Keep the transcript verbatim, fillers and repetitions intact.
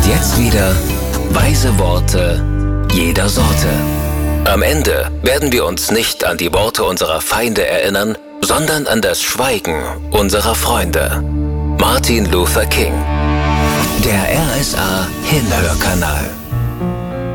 jetzt wieder weise Worte jeder Sorte. Am Ende werden wir uns nicht an die Worte unserer Feinde erinnern, sondern an das Schweigen unserer Freunde. Martin Luther King. Der R S A Hinhörkanal.